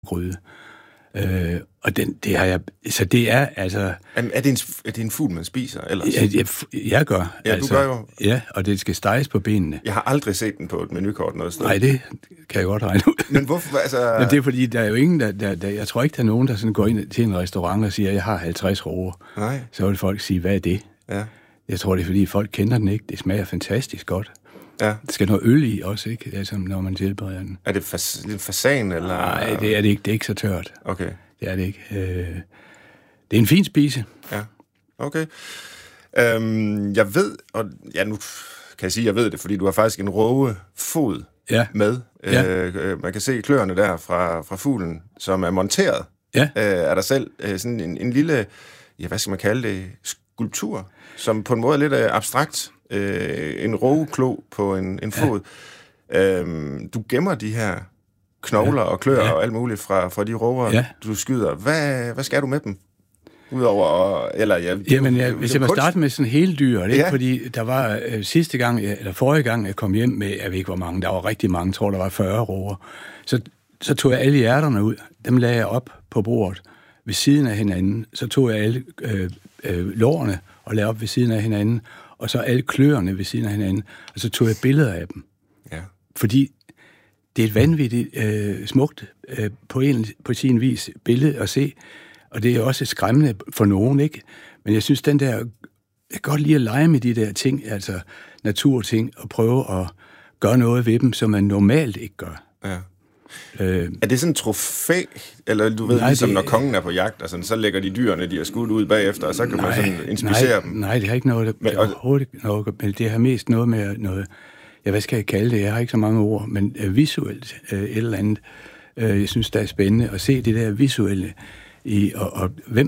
gryde. Og det har jeg... Så det er altså... Er det en fugl, man spiser ellers? Jeg gør. Ja, du gør jo. Ja, og det skal steges på benene. Jeg har aldrig set den på et menukort noget sted. Nej, det kan jeg godt regne ud. Men hvorfor? Altså... Men det er fordi, der er jo ingen, der jeg tror ikke, der er nogen, der sådan går ind til en restaurant og siger, jeg har 50 roer. Nej. Så vil folk sige, hvad er det? Ja. Jeg tror, det er fordi, folk kender den ikke. Det smager fantastisk godt. Ja. Der skal noget øl i også, ikke? Altså, når man tilbereder den. Er det en fasan, eller? Nej, det er det ikke. Det er ikke så tørt. Okay. Det er det ikke. Det er en fin spise. Ja, okay. Jeg ved, og ja, nu kan jeg sige, jeg ved det, fordi du har faktisk en rågefod med. Man kan se kløerne der fra fuglen, som er monteret. Ja. Er der selv sådan en lille, ja, hvad skal man kalde det, skulptur, som på en måde er lidt abstrakt. En rågeklo på en fod. Ja. Du gemmer de her knogler og klør og alt muligt fra de råger, du skyder. Hvad skal du med dem? Udover, hvis jeg må starte med sådan hele dyr, det er fordi der var sidste gang, eller forrige gang, jeg kom hjem med, jeg ved ikke hvor mange, der var rigtig mange, jeg tror der var 40 råger, så tog jeg alle hjerterne ud, dem lagde jeg op på bordet ved siden af hinanden, så tog jeg alle lårene og lagde op ved siden af hinanden, og så alle kløerne ved siden af hinanden, og så tog jeg billeder af dem. Ja. Fordi det er et vanvittigt smukt på sin vis billede at se, og det er også skræmmende for nogen, ikke? Men jeg synes, jeg kan godt lide at lege med de der ting, altså naturting, og prøve at gøre noget ved dem, som man normalt ikke gør. Ja. Er det sådan en trofæ, eller du ved, ligesom når kongen er på jagt, altså, så lægger de dyrene, de har skudt ud bagefter, og så kan man sådan inspicere dem? Nej, det har ikke noget, overhovedet ikke noget, men det har mest noget med noget, hvad skal jeg kalde det, jeg har ikke så mange ord, men visuelt et eller andet. Jeg synes, det er spændende at se det der visuelle i, og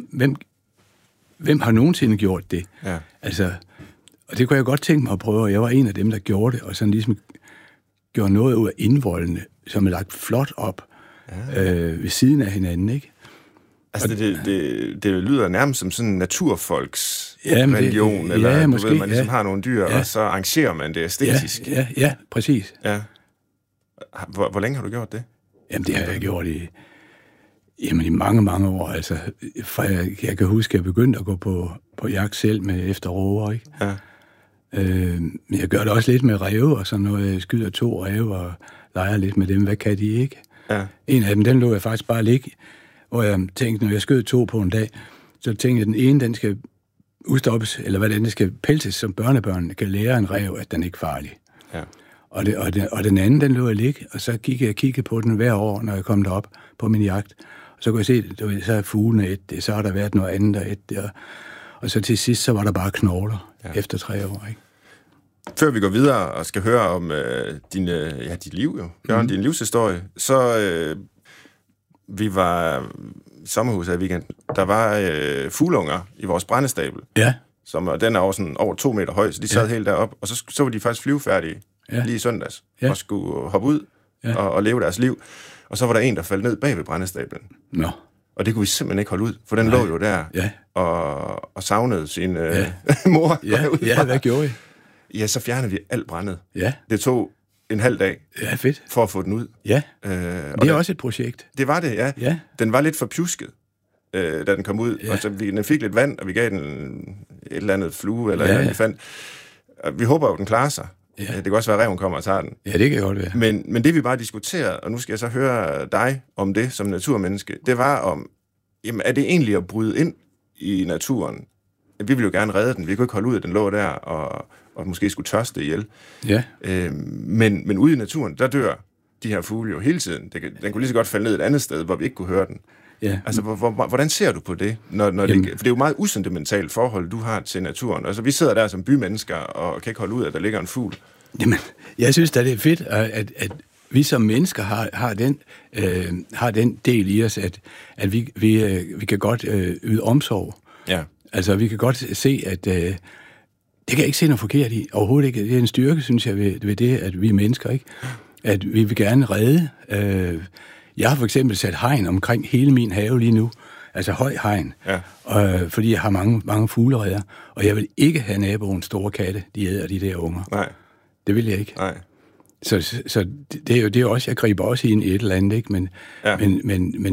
hvem har nogensinde gjort det? Ja. Altså, og det kunne jeg godt tænke mig at prøve, og jeg var en af dem, der gjorde det, og sådan ligesom gjorde noget ud af indvoldene, som er lagt flot op ved siden af hinanden, ikke? Altså, det lyder nærmest som sådan en naturfolks religion, eller måske, du ved, man ligesom har nogle dyr, og så arrangerer man det æstetisk. Ja, præcis. Ja. Hvor længe har du gjort det? Jamen, det har jeg gjort i mange, mange år. Altså, jeg kan huske, at jeg begyndte at gå på jagt selv med efter råger, ikke? Ja. Men jeg gør det også lidt med ræve, og sådan noget. Jeg skyder 2 ræve og leger lidt med dem. Hvad kan de ikke? Ja. En af dem, den lå jeg faktisk bare ligge, hvor jeg tænkte, når jeg skød 2 på en dag, så tænkte jeg, at den ene, den skal udstoppes, eller hvad den skal pelses, som børnebørnene kan lære en ræv, at den ikke er farlig. Ja. Og den anden, den lå jeg ligge, og så kiggede på den hver år, når jeg kom derop på min jagt. Og så kunne jeg se, så er fuglene så har der været noget andet der. Og så til sidst, så var der bare knogler efter 3 år, ikke? Før vi går videre og skal høre om dit liv, jo. Jørgen, din livshistorie, så vi var i sommerhuset i weekenden. Der var fugleunger i vores brændestabel. Ja. Og den er også sådan over 2 meter høj, så de sad helt deroppe. Og så var de faktisk flyvefærdige lige i søndags, og skulle hoppe ud og leve deres liv. Og så var der en, der faldt ned bag ved brændestablen. Nå. Og det kunne vi simpelthen ikke holde ud, for den lå jo der og savnede sin mor. Ja, hvad gjorde I? Ja, så fjernede vi alt brændet. Ja. Det tog en halv dag for at få den ud. Ja, det er også et projekt. Det var det, ja. Den var lidt for pjusket, da den kom ud. Og så den fik lidt vand, og vi gav den et eller andet flue, eller noget, vi fandt. Vi håber jo, den klarer sig. Ja. Det kan også være, at ræven kommer og tager den. Ja, det kan godt være. Men det vi bare diskuterede, og nu skal jeg så høre dig om det som naturmenneske, det var om, jamen er det egentlig at bryde ind i naturen? Vi ville jo gerne redde den, vi kunne ikke holde ud, at den lå der, og måske skulle tørste ihjel. Ja. Men ude i naturen, der dør de her fugle jo hele tiden. Den kunne lige så godt falde ned et andet sted, hvor vi ikke kunne høre den. Ja. Altså, hvordan ser du på det? For det er jo meget usentimentalt forhold, du har til naturen. Altså, vi sidder der som bymennesker, og kan ikke holde ud, at der ligger en fugl. Jamen, jeg synes da, det er fedt, at vi som mennesker har den del i os, at vi kan godt yde omsorg. Ja. Altså, vi kan godt se, at det kan jeg ikke se noget forkert i. Overhovedet ikke. Det er en styrke, synes jeg, ved det, at vi er mennesker, ikke? At vi vil gerne redde. Jeg har for eksempel sat hegn omkring hele min have lige nu. Altså høj hegn. Ja. Fordi jeg har mange fuglereder. Og jeg vil ikke have naboens store katte, de æder de der unger. Nej. Det vil jeg ikke. Nej. Så det er jo også, jeg griber også ind i et eller andet, ikke? Men